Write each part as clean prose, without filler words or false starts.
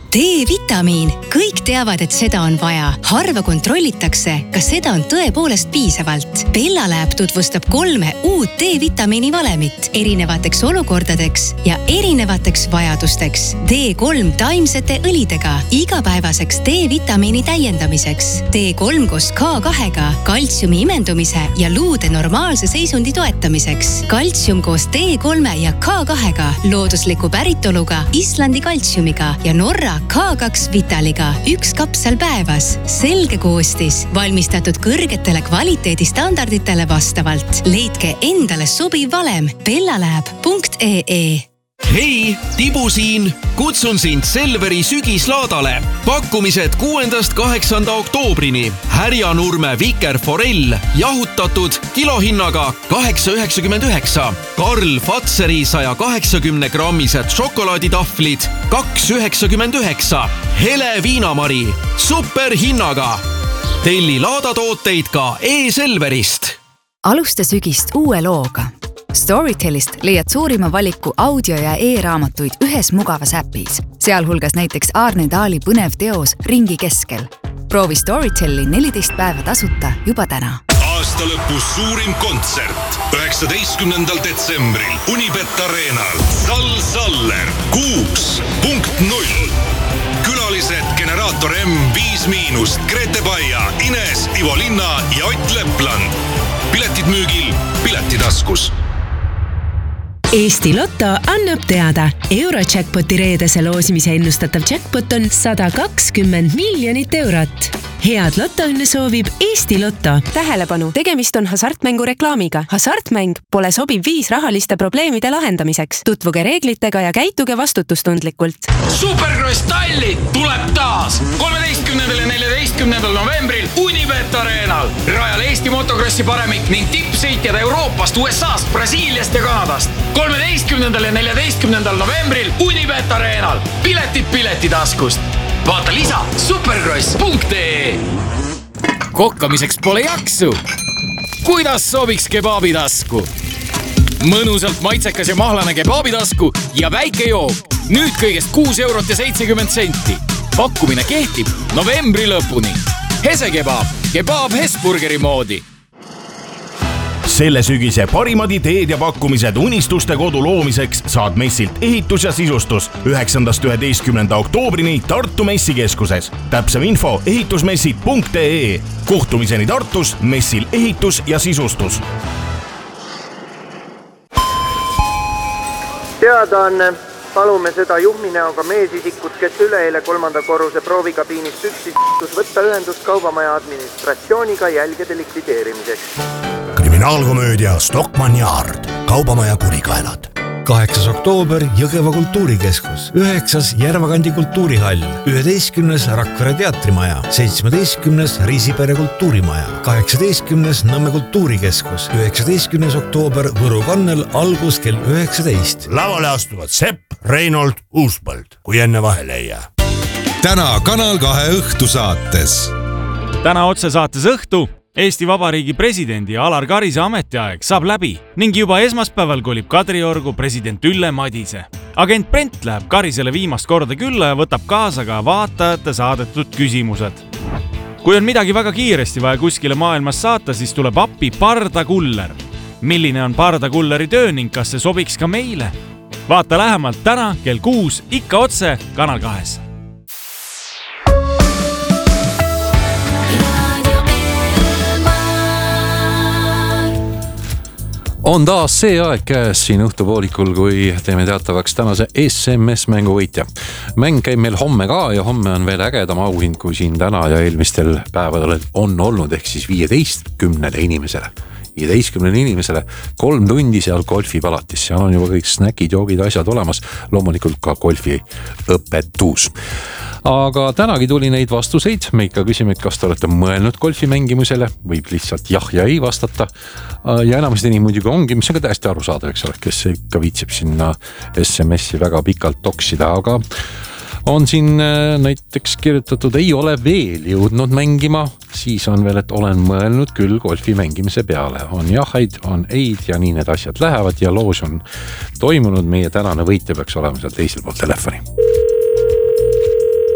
D-vitamiin. Kõik teavad, et seda on vaja. Harva kontrollitakse, kas seda on tõepoolest piisavalt. Bellalab tutvustab 3 uut D-vitamiini valemit erinevateks olukordadeks ja erinevateks vajadusteks. D3 taimsete õlidega igapäevaseks D-vitamiini täiendamiseks. D3 koos K2-ga kaltsiumi imendumise ja luude normaalse seisundi toetamiseks. Kaltsium koos D3 ja K2-ga loodusliku päritoluga Islandi kaltsiumiga ja Norra K2 Vitaliga 1 kapsel päevas. Selge koostis, valmistatud kõrgetele kvaliteedistandarditele vastavalt. Leidke endale sobiv valem bellalab.ee. Hei, Tibu siin! Kutsun sind Selveri sügislaadale. Pakkumised 6.–8. oktoobrini. Härjanurme vikerforell jahutatud kilohinnaga 8,99. Karl Fatseri 180-grammised šokolaaditahvlid 2,99. Hele viinamari superhinnaga. Telli laadatooteid ka e-Selverist. Alusta sügist uue looga. Storytelist leiad suurima valiku audio- ja e-raamatuid ühes mugavas äpis, sealhulgas näiteks Aarne Taali põnev teos Ringi keskel. Proovi Storyteli 14 päeva tasuta juba täna. Aasta lõpus suurim kontsert 19. detsembril Unibet Arenal. Sal Saller 6.0. Külalised Generaator M5-, Grete Baia, Ines, Ivo Linna ja Ott Lepland. Piletid müügil Piletitaskus. Eesti Lotto annab teada. Eurojackpoti reedese loosimise ennustatav jackpot on 120 miljonit eurot. Head lotoõnne soovib Eesti Lotto. Tähelepanu, tegemist on hasartmängu reklaamiga. Hasartmäng pole sobiv viis rahaliste probleemide lahendamiseks. Tutvuge reeglitega ja käituge vastutustundlikult. Supercross Tallinn tuleb taas 13. ja 14. novembril Unibet Arenal. Rajal Eesti motokrossi paremik ning tippsõitjad Euroopast, USAst, Brasiiliast ja Kanadast. 13. ja 14. novembril Unibet Arenal. Piletid Piletitaskust. Vaata lisa supercross.ee. Kokkamiseks pole jaksu. Kuidas sobiks kebaabitasku? Mõnusalt maitsekas ja mahlane kebaabitasku ja väike jook. Nüüd kõigest 6,70 €. Pakkumine kehtib novembri lõpuni. Hese kebaab, kebaab Hesburgeri moodi. Selle sügise parimad ideed ja pakkumised unistuste kodu loomiseks saad messilt ehitus ja sisustus 9.–11. oktoobrini Tartu messikeskuses. Täpsem info ehitusmessid.ee. Kohtumiseni Tartus messil ehitus ja sisustus. Teadaanne. Palume seda juhminäoga meesisikut, kes üleeile 3. korruse proovikabiinist üksis võtta ühendust kaubamaja administratsiooniga jälgede likvideerimiseks. Kriminaalkomöödia Stockmann Yard. Kaubamaja kurikaelad. 8. oktoober Jõgeva kultuurikeskus, 9. Järvakandi kultuurihall, 11. Rakvere teatrimaja, 17. Riisipere kultuurimaja, 18. Nõmme kultuurikeskus, 19. oktoober Võru kannel, algus kell 19. Lavale astuvad Sepp, Reinold, Uuspõld, kui enne vahele ei jää. Täna Kanal 2 õhtusaates. Täna otsesaates õhtu Eesti Vabariigi presidendi Alar Karise ametiaeg saab läbi ning juba esmaspäeval kolib Kadriorgu president Ülle Madise. Agent Brent läheb Karisele viimast korda külla ja võtab kaasa ka vaatajate saadetud küsimused. Kui on midagi väga kiiresti vaja kuskile maailmas saata, siis tuleb appi pardakuller. Milline on pardakulleri töö ning kas see sobiks ka meile? Vaata lähemalt täna kell 6 ikka otse Kanal 2. On taas see aeg käes siin õhtupoolikul, kui teeme teatavaks tänase SMS-mängu võitja. Mäng käib meil homme ka ja homme on veel ägedam auhind, kui siin täna ja eelmistel päevadel on olnud, ehk siis 15 inimesele. 15 inimesele 3 tundi seal golfipalatis. Seal on juba kõik snäkid, joogid, asjad olemas. Loomulikult ka golfi õpetus. Aga tänagi tuli neid vastuseid. Me ikka küsime, kas te olete mõelnud golfi mängimusele, võib lihtsalt jah ja ei vastata. Ja enamasti nii muidugi ongi, mis on ka täiesti aru saada, eks ole, kes ikka viitsib sinna SMS-i väga pikalt toksida, aga on siin näiteks kirjutatud, ei ole veel jõudnud mängima, siis on veel, et olen mõelnud küll golfi mängimise peale. On jahaid, on eid ja nii need asjad lähevad ja loos on toimunud. Meie tänane võitja peaks olema seal teisel pool telefoni.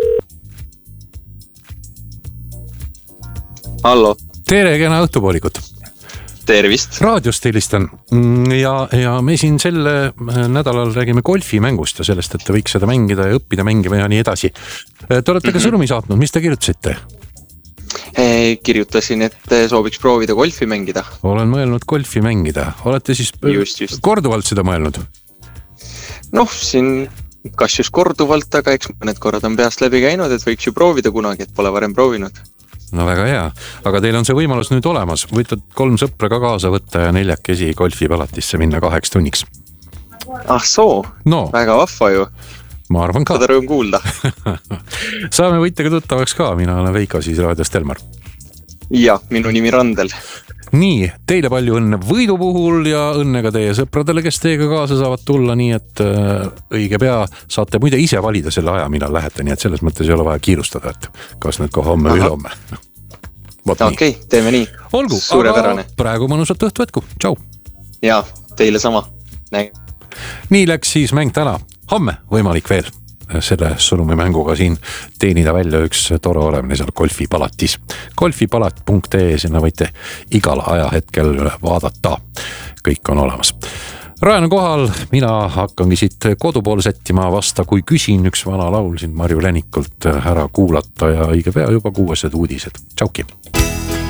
Hallo. Tere, kena õhtupoolikut. Tervist. Raadiost helistan ja me siin selle nädalal räägime golfimängust ja sellest, et te võiks seda mängida ja õppida mängima ja nii edasi. Te olete ka sõnumi saatnud, mis te kirjutasite? Kirjutasin, et sooviks proovida golfi mängida. Olen mõelnud golfi mängida. Olete siis just. Korduvalt seda mõelnud? Siin kas just korduvalt, aga eks mõned korrad on peast läbi käinud, et võiks ju proovida kunagi, et pole varem proovinud. No väga hea, aga teil on see võimalus nüüd olemas. Võitad 3 sõpra ka kaasa võtta ja 4 golfipalatisse minna 2 tunniks. Soo, väga vahva ju. Ma arvan ka. Seda rõõm kuulda. Saame võitjaga tuttavaks ka, mina olen Veiko siis Raadiost Elmar. Ja, minu nimi Randel. Nii, teile palju õnne võidu puhul ja õnne ka teie sõpradele, kes teiega kaasa saavad tulla, nii et õige pea saate muide ise valida selle aja, millal lähete, nii et selles mõttes ei ole vaja kiirustada, et kas nüüd ka homme või ülehomme. Okei, teeme nii. Olgu, suurepärane. Aga praegu mõnusat õhtu jätku. Tšau. Ja, teile sama. Nii läks siis mäng täna. Homme võimalik veel selle sõnumimänguga siin teenida välja üks tore olemine seal golfipalatis. Golfipalat.ee, sinna võite igal ajahetkel vaadata. Kõik on olemas. Rajan on kohal, mina hakkangi siit kodupoole sättima vasta, kui küsin üks vana laul siin Marju Länikult ära kuulata ja õige pea juba 6 uudised. Tšauki!